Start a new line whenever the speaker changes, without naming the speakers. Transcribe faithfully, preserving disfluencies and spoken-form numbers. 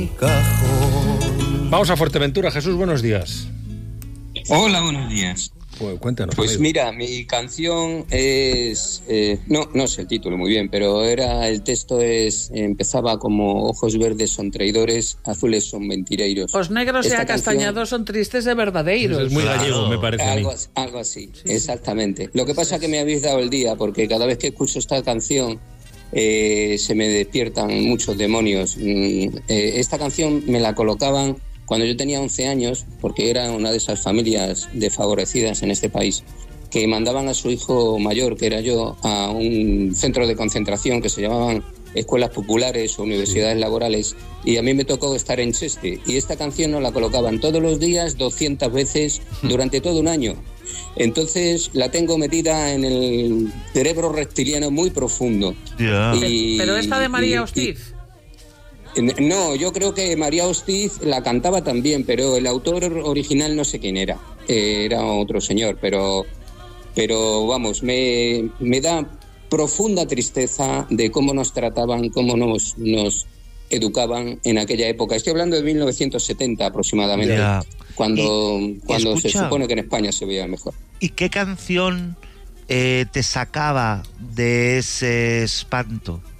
Vamos a Fuerteventura. Jesús, buenos días.
Hola, buenos días.
Pues cuéntanos.
Pues
amigo.
mira, mi canción es... Eh, no, no sé el título muy bien, pero era el texto es empezaba como ojos verdes son traidores, azules son mentireiros.
Os negros
Esta
e acastañados
canción,
son tristes de verdadeiros.
Eso es muy
Claro.
gallego, me parece a mí.
algo, algo así,
Sí,
exactamente. Lo que pasa es que me habéis dado el día, porque cada vez que escucho esta canción eh, se me despiertan muchos demonios. Mm, eh, esta canción me la colocaban cuando yo tenía once años, porque era una de esas familias desfavorecidas en este país, que mandaban a su hijo mayor, que era yo, a un centro de concentración que se llamaban escuelas populares o universidades sí. laborales, y a mí me tocó estar en Cheste, y esta canción nos la colocaban todos los días, doscientas veces, durante todo un año. Entonces la tengo metida en el cerebro reptiliano muy profundo.
Yeah.
Y,
Pero esta de María
y,
Hostiz...
No, yo creo que María Hostiz la cantaba también, pero el autor original no sé quién era. Eh, era otro señor, pero, pero vamos, me, me da profunda tristeza de cómo nos trataban, cómo nos, nos educaban en aquella época. Estoy hablando de mil novecientos setenta aproximadamente, yeah. cuando,
y,
cuando
escucha,
se supone que en España se veía mejor.
¿Y qué canción eh, te sacaba de ese espanto?